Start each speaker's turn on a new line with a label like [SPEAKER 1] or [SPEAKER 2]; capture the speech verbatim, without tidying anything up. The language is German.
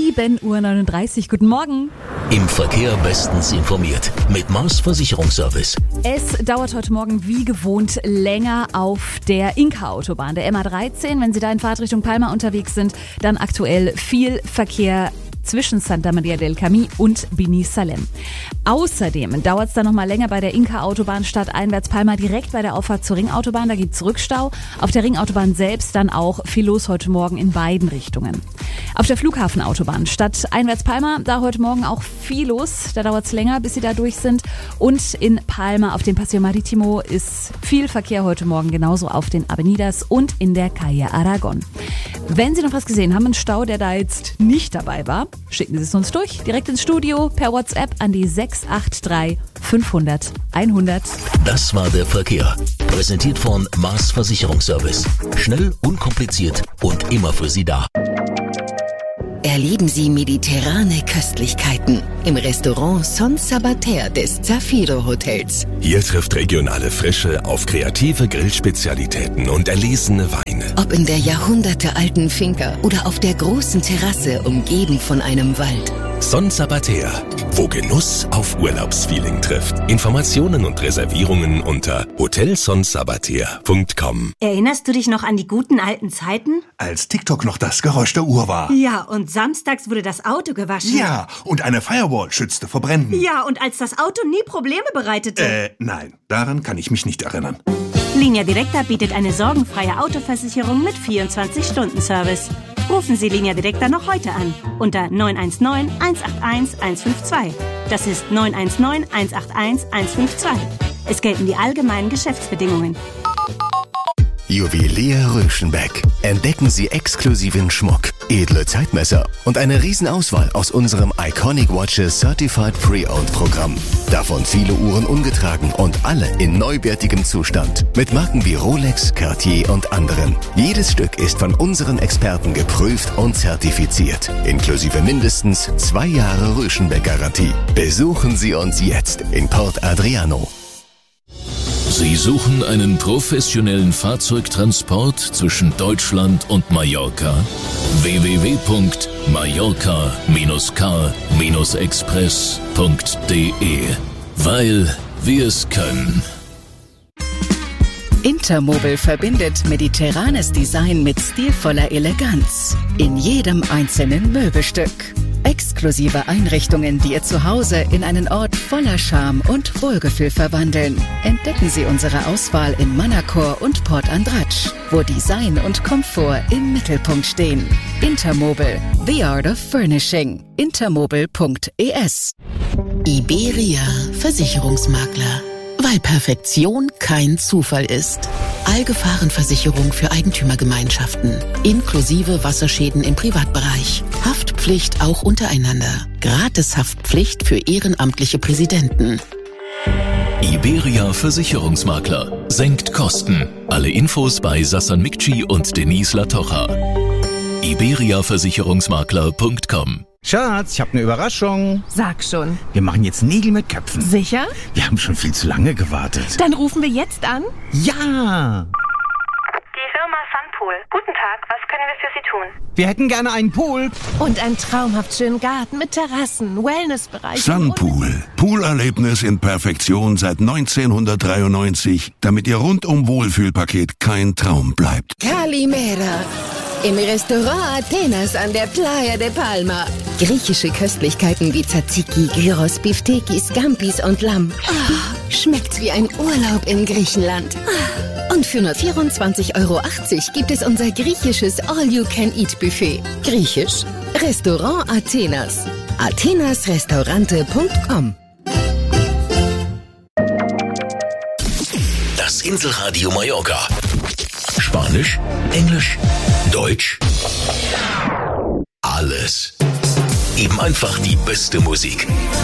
[SPEAKER 1] sieben Uhr neununddreißig. Guten Morgen.
[SPEAKER 2] Im Verkehr bestens informiert mit Mars Versicherungsservice.
[SPEAKER 1] Es dauert heute Morgen wie gewohnt länger auf der Inka-Autobahn, der M A dreizehn. Wenn Sie da in Fahrtrichtung Palma unterwegs sind, dann aktuell viel Verkehr zwischen Santa Maria del Camí und Bini Salem. Außerdem dauert es dann nochmal länger bei der Inka-Autobahn stadteinwärts Palma direkt bei der Auffahrt zur Ringautobahn. Da gibt es Rückstau. Auf der Ringautobahn selbst dann auch viel los heute Morgen in beiden Richtungen. Auf der Flughafenautobahn stadteinwärts Palma, da heute Morgen auch viel los. Da dauert es länger, bis Sie da durch sind. Und in Palma auf dem Paseo Maritimo ist viel Verkehr heute Morgen, genauso auf den Avenidas und in der Calle Aragon. Wenn Sie noch was gesehen haben, einen Stau, der da jetzt nicht dabei war, schicken Sie es uns durch, direkt ins Studio, per WhatsApp an die sechs acht drei fünfhundert hundert.
[SPEAKER 2] Das war der Verkehr. Präsentiert von Mars Versicherungsservice. Schnell, unkompliziert und immer für Sie da.
[SPEAKER 3] Erleben Sie mediterrane Köstlichkeiten im Restaurant Son Sabater des Zafiro Hotels.
[SPEAKER 4] Hier trifft regionale Frische auf kreative Grillspezialitäten und erlesene Weine.
[SPEAKER 3] Ob in der jahrhundertealten Finca oder auf der großen Terrasse umgeben von einem Wald.
[SPEAKER 4] Son Sabater, wo Genuss auf Urlaubsfeeling trifft. Informationen und Reservierungen unter hotel son sabater punkt com.
[SPEAKER 5] Erinnerst du dich noch an die guten alten Zeiten?
[SPEAKER 6] Als TikTok noch das Geräusch der Uhr war.
[SPEAKER 5] Ja, und samstags wurde das Auto gewaschen.
[SPEAKER 6] Ja, und eine Firewall schützte vor Bränden.
[SPEAKER 5] Ja, und als das Auto nie Probleme bereitete.
[SPEAKER 6] Äh, nein, daran kann ich mich nicht erinnern.
[SPEAKER 5] Linea Directa bietet eine sorgenfreie Autoversicherung mit vierundzwanzig-Stunden-Service. Rufen Sie Linea Directa noch heute an unter neun eins neun, eins acht eins, eins fünf zwei. Das ist neun eins neun, eins acht eins, eins fünf zwei. Es gelten die allgemeinen Geschäftsbedingungen.
[SPEAKER 7] Juwelier Röschenbeck. Entdecken Sie exklusiven Schmuck, edle Zeitmesser und eine Riesenauswahl aus unserem Iconic Watches Certified Pre-Owned Programm. Davon viele Uhren ungetragen und alle in neuwertigem Zustand. Mit Marken wie Rolex, Cartier und anderen. Jedes Stück ist von unseren Experten geprüft und zertifiziert. Inklusive mindestens zwei Jahre Röschenbeck-Garantie. Besuchen Sie uns jetzt in Port Adriano.
[SPEAKER 2] Sie suchen einen professionellen Fahrzeugtransport zwischen Deutschland und Mallorca? w w w punkt mallorca Bindestrich k express punkt de. Weil wir es können.
[SPEAKER 3] Intermobil verbindet mediterranes Design mit stilvoller Eleganz. In jedem einzelnen Möbelstück. Exklusive Einrichtungen, die Ihr Zuhause in einen Ort voller Charme und Wohlgefühl verwandeln. Entdecken Sie unsere Auswahl in Manacor und Port Andratx, wo Design und Komfort im Mittelpunkt stehen. Intermobil, the art of furnishing. intermobil punkt e s. Iberia Versicherungsmakler. Weil Perfektion kein Zufall ist. Allgefahrenversicherung für Eigentümergemeinschaften. Inklusive Wasserschäden im Privatbereich. Haftpflicht auch untereinander. Gratis-Haftpflicht für ehrenamtliche Präsidenten.
[SPEAKER 2] Iberia Versicherungsmakler. Senkt Kosten. Alle Infos bei Sassan Mikci und Denise Latocha. iberia versicherungsmakler punkt com.
[SPEAKER 8] Schatz, ich habe eine Überraschung.
[SPEAKER 9] Sag schon.
[SPEAKER 8] Wir machen jetzt Nägel mit Köpfen.
[SPEAKER 9] Sicher?
[SPEAKER 8] Wir haben schon viel zu lange gewartet.
[SPEAKER 9] Dann rufen wir jetzt an.
[SPEAKER 8] Ja!
[SPEAKER 10] Die Firma Sunpool. Guten Tag, was können wir für Sie tun?
[SPEAKER 8] Wir hätten gerne einen Pool.
[SPEAKER 9] Und einen traumhaft schönen Garten mit Terrassen, Wellnessbereich.
[SPEAKER 11] Sunpool. Poolerlebnis in Perfektion seit neunzehnhundertdreiundneunzig, damit Ihr rundum Wohlfühlpaket kein Traum bleibt.
[SPEAKER 3] Calimera. Im Restaurant Athenas an der Playa de Palma. Griechische Köstlichkeiten wie Tzatziki, Gyros, Biftekis, Scampis und Lamm. Oh, schmeckt's wie ein Urlaub in Griechenland. Und für nur vierundzwanzig Euro achtzig gibt es unser griechisches All-You-Can-Eat-Buffet. Griechisch? Restaurant Athenas. athenasrestaurante punkt com.
[SPEAKER 2] Das Inselradio Mallorca. Spanisch, Englisch, Deutsch, alles. Eben einfach die beste Musik.